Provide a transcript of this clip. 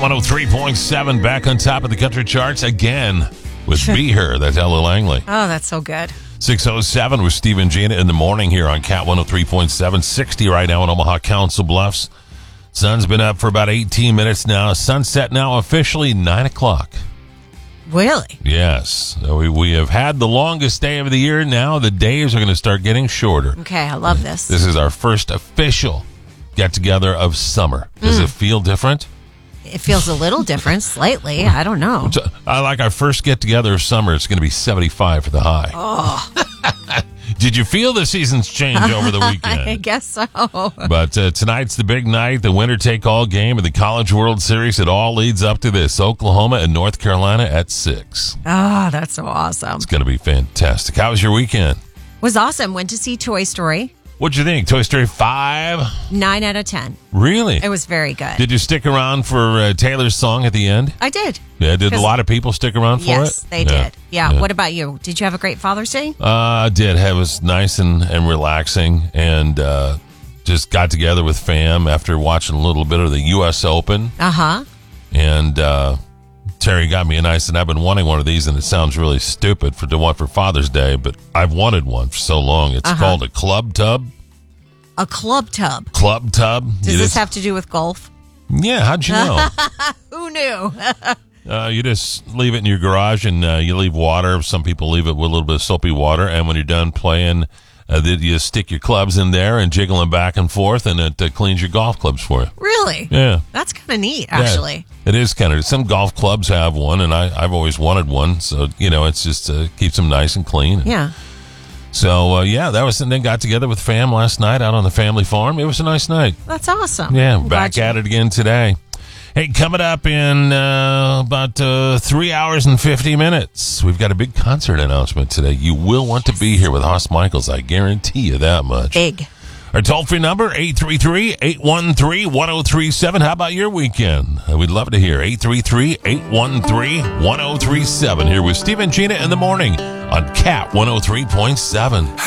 103.7 back on top of the country charts again with Be Her. That's Ella Langley. Oh, that's so good. 6:07 with Steve and Gina in the morning here on Cat 103.7. 60 right now in Omaha Council Bluffs. Sun's been up for about 18 minutes now. Sunset now officially 9 o'clock. Really? Yes. We have had the longest day of the year. Now the days are going to start getting shorter. Okay, I love this. This is our first official get-together of summer. Does it feel different? It feels a little different, slightly. I don't know. I like our first get-together of summer. It's going to be 75 for the high. Oh. Did you feel the seasons change over the weekend? I guess so. But tonight's the big night, the winner-take-all game of the College World Series. It all leads up to this. Oklahoma and North Carolina at 6. Oh, that's so awesome. It's going to be fantastic. How was your weekend? Was awesome. Went to see Toy Story. What'd you think? Toy Story 5? 9 out of 10. Really? It was very good. Did you stick around for Taylor's song at the end? I did. Yeah, did a lot of people stick around for it? Yes, they did. Yeah. What about you? Did you have a great Father's Day? I did. It was nice and relaxing, and just got together with fam after watching a little bit of the U.S. Open. Uh-huh. And Terry got me a nice, and I've been wanting one of these, and it sounds really stupid for Father's Day, but I've wanted one for so long. It's called a club tub. A club tub. Club tub. Does this have to do with golf? Yeah, how'd you know? Who knew? You just leave it in your garage, and you leave water. Some people leave it with a little bit of soapy water, and when you're done playing, you stick your clubs in there and jiggle them back and forth, and it cleans your golf clubs for you. Really? Yeah. That's kind of neat, actually. Yeah, it is kind of. Some golf clubs have one, and I've always wanted one, so, it's just keeps them nice and clean. Yeah. So, that was, and then got together with fam last night out on the family farm. It was a nice night. That's awesome. Yeah, back at it again today. Hey, coming up in about 3 hours and 50 minutes, we've got a big concert announcement today. You will want to be here with Haas Michaels. I guarantee you that much. Big. Our toll-free number, 833-813-1037. How about your weekend? We'd love to hear. 833-813-1037. Here with Steve and Gina in the morning on Cat 103.7.